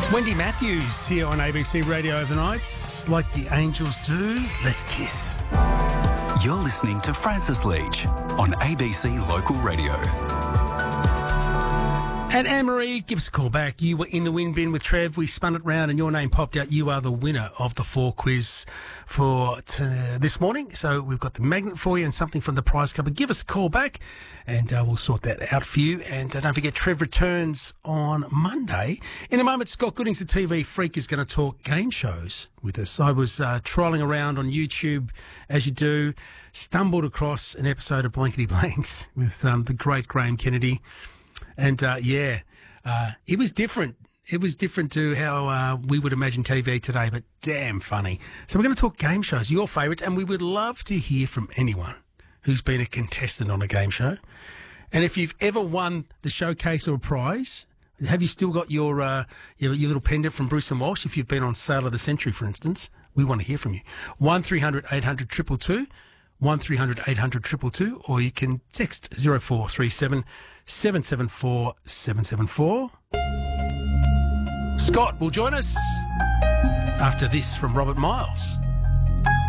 Wendy Matthews here on ABC Radio Overnights. Like the angels do, let's kiss. You're listening to Francis Leach on ABC Local Radio. And Anne-Marie, give us a call back. You were in the win bin with Trev. We spun it round and your name popped out. You are the winner of the 4 quiz for this morning. So we've got the magnet for you and something from the prize cupboard. Give us a call back and we'll sort that out for you. And don't forget, Trev returns on Monday. In a moment, Scott Goodings, the TV freak, is going to talk game shows with us. I was trolling around on YouTube, as you do, stumbled across an episode of Blankety Blanks with the great Graham Kennedy. And, it was different. It was different to how we would imagine TV today, but damn funny. So we're going to talk game shows, your favourites, and we would love to hear from anyone who's been a contestant on a game show. And if you've ever won the showcase or a prize, have you still got your little pendant from Bruce and Walsh? If you've been on Sale of the Century, for instance, we want to hear from you. 1300 800 222, 1300 800 222, or you can text 0437 774 774. Scott will join us after this from Robert Miles.